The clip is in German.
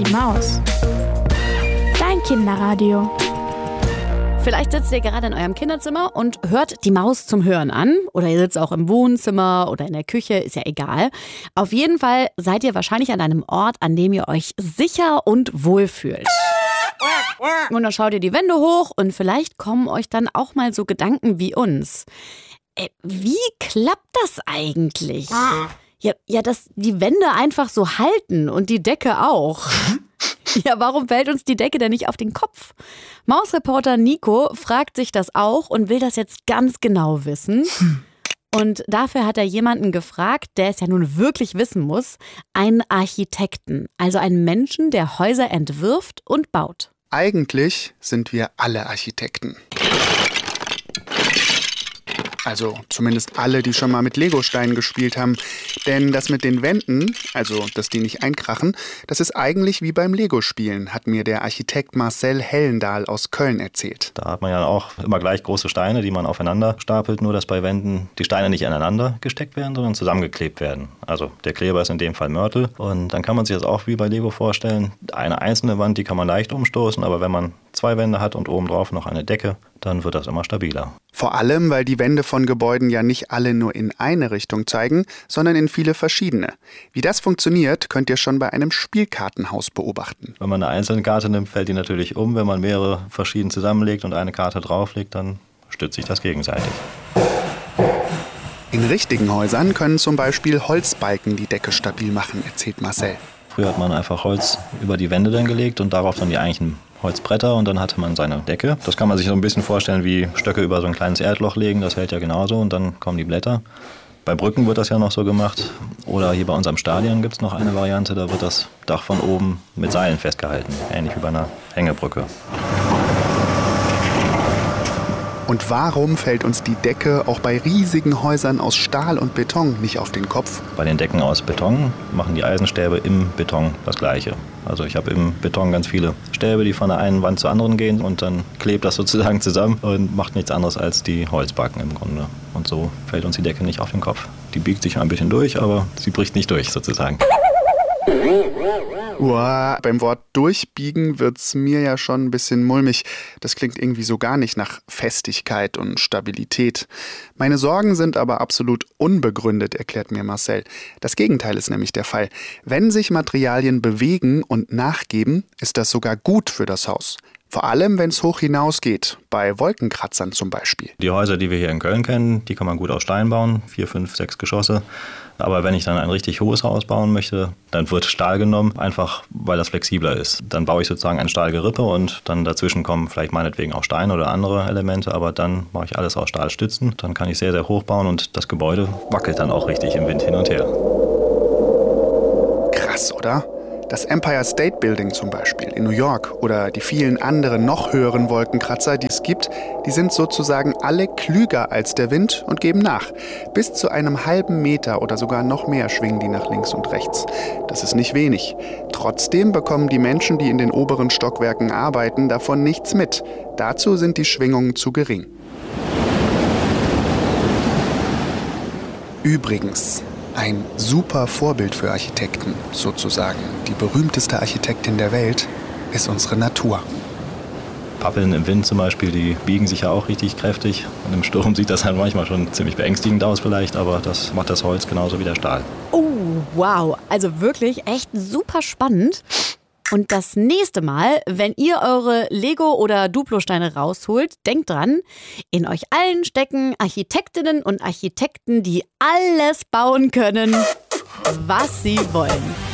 Die Maus. Dein Kinderradio. Vielleicht sitzt ihr gerade in eurem Kinderzimmer und hört die Maus zum Hören an. Oder ihr sitzt auch im Wohnzimmer oder in der Küche, ist ja egal. Auf jeden Fall seid ihr wahrscheinlich an einem Ort, an dem ihr euch sicher und wohl fühlt. Und dann schaut ihr die Wände hoch und vielleicht kommen euch dann auch mal so Gedanken wie uns. Wie klappt das eigentlich? Ja, dass die Wände einfach so halten und die Decke auch. Ja, warum fällt uns die Decke denn nicht auf den Kopf? Mausreporter Nico fragt sich das auch und will das jetzt ganz genau wissen. Und dafür hat er jemanden gefragt, der es ja nun wirklich wissen muss, einen Architekten, also einen Menschen, der Häuser entwirft und baut. Eigentlich sind wir alle Architekten. Also zumindest alle, die schon mal mit Legosteinen gespielt haben. Denn das mit den Wänden, also dass die nicht einkrachen, das ist eigentlich wie beim Lego-Spielen, hat mir der Architekt Marcel Hellendahl aus Köln erzählt. Da hat man ja auch immer gleich große Steine, die man aufeinander stapelt, nur dass bei Wänden die Steine nicht aneinander gesteckt werden, sondern zusammengeklebt werden. Also der Kleber ist in dem Fall Mörtel. Und dann kann man sich das auch wie bei Lego vorstellen. Eine einzelne Wand, die kann man leicht umstoßen, aber wenn man 2 Wände hat und obendrauf noch eine Decke, dann wird das immer stabiler. Vor allem, weil die Wände von Gebäuden ja nicht alle nur in eine Richtung zeigen, sondern in viele verschiedene. Wie das funktioniert, könnt ihr schon bei einem Spielkartenhaus beobachten. Wenn man eine einzelne Karte nimmt, fällt die natürlich um. Wenn man mehrere verschieden zusammenlegt und eine Karte drauflegt, dann stützt sich das gegenseitig. In richtigen Häusern können zum Beispiel Holzbalken die Decke stabil machen, erzählt Marcel. Früher hat man einfach Holz über die Wände dann gelegt und darauf dann die eigentlichen Holzbretter und dann hatte man seine Decke. Das kann man sich so ein bisschen vorstellen wie Stöcke über so ein kleines Erdloch legen, das hält ja genauso und dann kommen die Blätter. Bei Brücken wird das ja noch so gemacht oder hier bei unserem Stadion gibt es noch eine Variante, da wird das Dach von oben mit Seilen festgehalten, ähnlich wie bei einer Hängebrücke. Und warum fällt uns die Decke auch bei riesigen Häusern aus Stahl und Beton nicht auf den Kopf? Bei den Decken aus Beton machen die Eisenstäbe im Beton das Gleiche. Also ich habe im Beton ganz viele Stäbe, die von der einen Wand zur anderen gehen und dann klebt das sozusagen zusammen und macht nichts anderes als die Holzbalken im Grunde. Und so fällt uns die Decke nicht auf den Kopf. Die biegt sich ein bisschen durch, aber sie bricht nicht durch sozusagen. Uah, beim Wort durchbiegen wird's mir ja schon ein bisschen mulmig. Das klingt irgendwie so gar nicht nach Festigkeit und Stabilität. Meine Sorgen sind aber absolut unbegründet, erklärt mir Marcel. Das Gegenteil ist nämlich der Fall. Wenn sich Materialien bewegen und nachgeben, ist das sogar gut für das Haus. Vor allem, wenn es hoch hinausgeht, bei Wolkenkratzern zum Beispiel. Die Häuser, die wir hier in Köln kennen, die kann man gut aus Stein bauen, 4, 5, 6 Geschosse. Aber wenn ich dann ein richtig hohes Haus bauen möchte, dann wird Stahl genommen, einfach weil das flexibler ist. Dann baue ich sozusagen ein Stahlgerippe und dann dazwischen kommen vielleicht meinetwegen auch Steine oder andere Elemente, aber dann mache ich alles aus Stahlstützen. Dann kann ich sehr, sehr hoch bauen und das Gebäude wackelt dann auch richtig im Wind hin und her. Krass, oder? Das Empire State Building zum Beispiel in New York oder die vielen anderen noch höheren Wolkenkratzer, die es gibt, die sind sozusagen alle klüger als der Wind und geben nach. Bis zu einem halben Meter oder sogar noch mehr schwingen die nach links und rechts. Das ist nicht wenig. Trotzdem bekommen die Menschen, die in den oberen Stockwerken arbeiten, davon nichts mit. Dazu sind die Schwingungen zu gering. Übrigens, ein super Vorbild für Architekten, sozusagen. Die berühmteste Architektin der Welt ist unsere Natur. Pappeln im Wind zum Beispiel, die biegen sich ja auch richtig kräftig. Und im Sturm sieht das halt manchmal schon ziemlich beängstigend aus vielleicht, aber das macht das Holz genauso wie der Stahl. Oh, wow. Also wirklich echt super spannend. Und das nächste Mal, wenn ihr eure Lego- oder Duplo-Steine rausholt, denkt dran, in euch allen stecken Architektinnen und Architekten, die alles bauen können, was sie wollen.